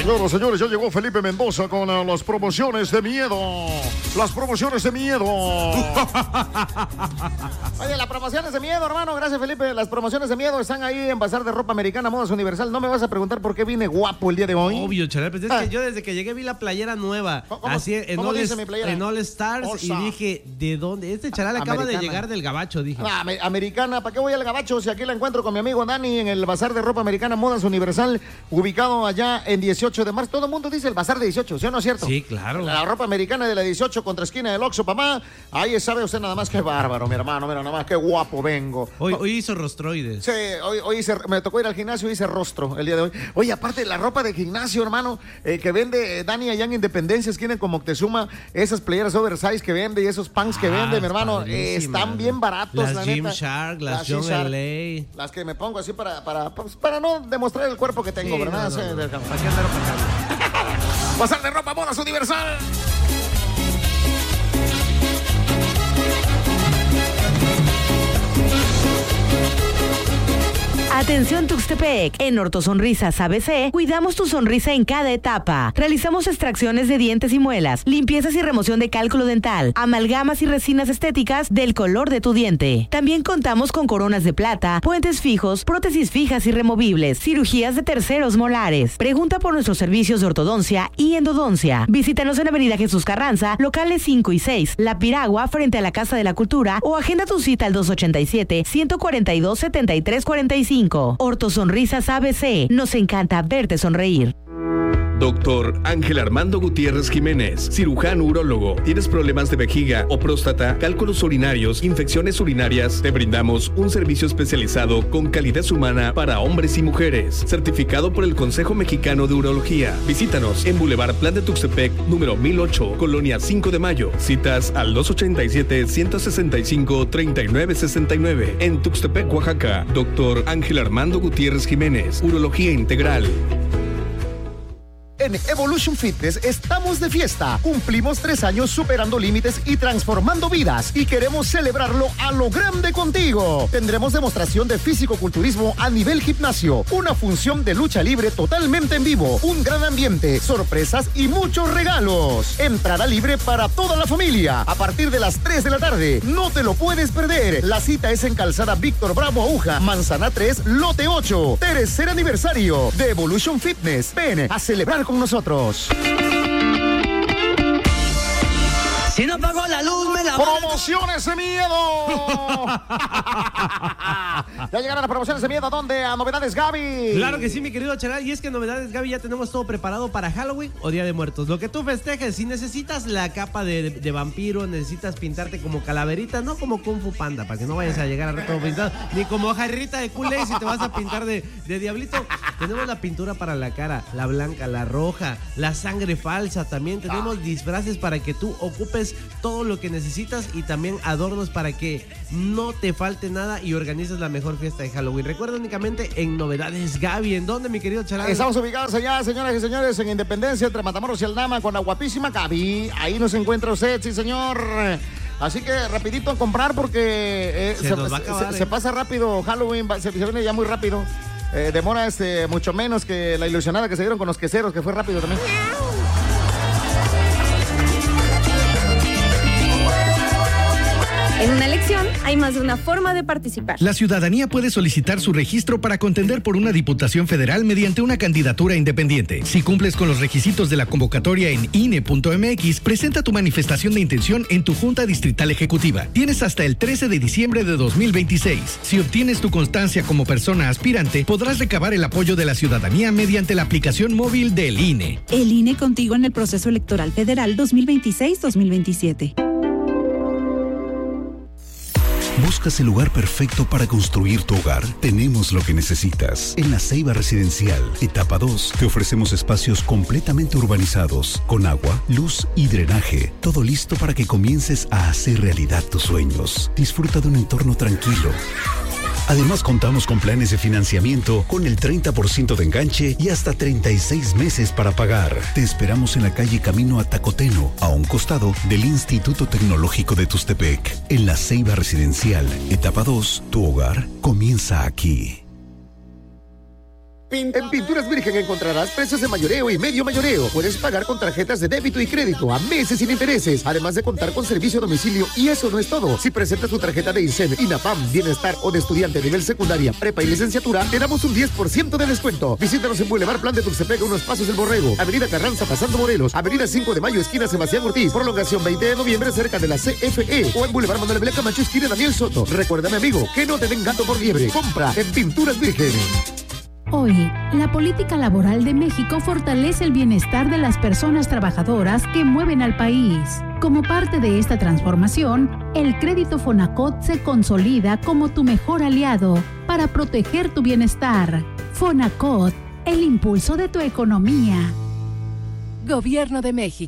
Señoras, señores, ya llegó Felipe Mendoza con las promociones de miedo. Las promociones de miedo. Oye, las promociones de miedo, hermano. Gracias, Felipe. Las promociones de miedo están ahí en Bazar de Ropa Americana, Modas Universal. No me vas a preguntar por qué vine guapo el día de hoy. Obvio, chaval. Pues es que yo desde que llegué vi la playera nueva. Así ¿Cómo dice mi playera? En All Stars. Y dije, ¿de dónde? Este charal acaba de llegar del Gabacho, dije. Americana. ¿Para qué voy al Gabacho si aquí la encuentro con mi amigo Dani en el Bazar de Ropa Americana, Modas Universal, ubicado allá en 18 de marzo? Todo el mundo dice el Bazar de 18, ¿sí o no es cierto? Sí, claro. La ropa americana de la 18 contra esquina del Oxxo, papá. Ahí sabe usted nada más que bárbaro, mi hermano. Mira, nada más que guapo vengo. Hoy hizo rostroides. Sí, hoy me tocó ir al gimnasio y hice rostro el día de hoy. Oye, aparte la ropa de gimnasio, hermano, que vende Dani allá en Independencia, esquina con Moctezuma, esas playeras oversize que vende y esos pants que vende, mi hermano, están bien baratos, las la Jim neta. Shark, las John LA. Las que me pongo así para no demostrar el cuerpo que tengo, sí, ¿verdad? No. ¿Para qué andar opacando? Bazar de Ropa Modas Universal. Atención Tuxtepec, en Ortosonrisas ABC cuidamos tu sonrisa en cada etapa. Realizamos extracciones de dientes y muelas, limpiezas y remoción de cálculo dental, amalgamas y resinas estéticas del color de tu diente. También contamos con coronas de plata, puentes fijos, prótesis fijas y removibles, cirugías de terceros molares. Pregunta por nuestros servicios de ortodoncia y endodoncia. Visítanos en Avenida Jesús Carranza, locales 5 y 6, La Piragua, frente a la Casa de la Cultura, o agenda tu cita al 287-142-7345. Ortosonrisas ABC. Nos encanta verte sonreír. Doctor Ángel Armando Gutiérrez Jiménez, cirujano urólogo. ¿Tienes problemas de vejiga o próstata, cálculos urinarios, infecciones urinarias? Te brindamos un servicio especializado con calidez humana para hombres y mujeres, certificado por el Consejo Mexicano de Urología. Visítanos en Boulevard Plan de Tuxtepec, número 1008, Colonia 5 de Mayo. Citas al 287-165-3969. En Tuxtepec, Oaxaca. Doctor Ángel Armando Gutiérrez Jiménez, Urología Integral. En Evolution Fitness estamos de fiesta. Cumplimos 3 años superando límites y transformando vidas. Y queremos celebrarlo a lo grande contigo. Tendremos demostración de físico-culturismo a nivel gimnasio. Una función de lucha libre totalmente en vivo. Un gran ambiente, sorpresas y muchos regalos. Entrada libre para toda la familia. A partir de las 3 de la tarde. No te lo puedes perder. La cita es en Calzada Víctor Bravo Aguja, Manzana 3, Lote 8. Tercer aniversario de Evolution Fitness. Ven a celebrar con nosotros. Si no pago la luz, me la ¡Promociones de miedo! Ya llegaron las promociones de miedo. ¿A dónde? A Novedades Gaby. Claro que sí, mi querido Charal. Y es que en Novedades Gaby ya tenemos todo preparado para Halloween o Día de Muertos. Lo que tú festejes. Si necesitas la capa de vampiro, necesitas pintarte como calaverita, no como Kung Fu Panda, para que no vayas a llegar a todo pintado, ni como jarrita de Kool-Aid si te vas a pintar de diablito. Tenemos la pintura para la cara, la blanca, la roja, la sangre falsa. También tenemos disfraces para que tú ocupes todo lo que necesitas y también adornos para que no te falte nada y organices la mejor fiesta de Halloween. Recuerda únicamente en Novedades Gaby. ¿En dónde, mi querido Charal? Estamos ubicados allá, señoras y señores, en Independencia, entre Matamoros y Aldama, con la guapísima Gaby. Ahí nos encuentra usted, sí, señor. Así que rapidito a comprar porque se pasa rápido Halloween, se viene ya muy rápido. Demora mucho menos que la ilusionada que se dieron con los queseros, que fue rápido también. En una elección hay más de una forma de participar. La ciudadanía puede solicitar su registro para contender por una diputación federal mediante una candidatura independiente. Si cumples con los requisitos de la convocatoria en INE.mx, presenta tu manifestación de intención en tu Junta Distrital Ejecutiva. Tienes hasta el 13 de diciembre de 2026. Si obtienes tu constancia como persona aspirante, podrás recabar el apoyo de la ciudadanía mediante la aplicación móvil del INE. El INE contigo en el proceso electoral federal 2026-2027. ¿Buscas el lugar perfecto para construir tu hogar? Tenemos lo que necesitas. En La Ceiba Residencial, etapa 2, te ofrecemos espacios completamente urbanizados, con agua, luz y drenaje. Todo listo para que comiences a hacer realidad tus sueños. Disfruta de un entorno tranquilo. Además, contamos con planes de financiamiento con el 30% de enganche y hasta 36 meses para pagar. Te esperamos en la calle Camino a Tacoteno, a un costado del Instituto Tecnológico de Tuxtepec. En La Ceiba Residencial, etapa 2, tu hogar comienza aquí. En Pinturas Virgen encontrarás precios de mayoreo y medio mayoreo. Puedes pagar con tarjetas de débito y crédito a meses sin intereses, además de contar con servicio a domicilio. Y eso no es todo. Si presentas tu tarjeta de INSEN, INAPAM, Bienestar o de estudiante a nivel secundaria, prepa y licenciatura, te damos un 10% de descuento. Visítanos en Boulevard Plan de Tuxtepec, unos pasos del Borrego, Avenida Carranza pasando Morelos, Avenida 5 de Mayo, esquina Sebastián Ortiz, prolongación 20 de noviembre cerca de la CFE, o en Boulevard Manuel Belén Camacho, esquina Daniel Soto. Recuérdame, amigo, que no te den gato por liebre. Compra en Pinturas Virgen. Hoy, la política laboral de México fortalece el bienestar de las personas trabajadoras que mueven al país. Como parte de esta transformación, el crédito Fonacot se consolida como tu mejor aliado para proteger tu bienestar. Fonacot, el impulso de tu economía. Gobierno de México.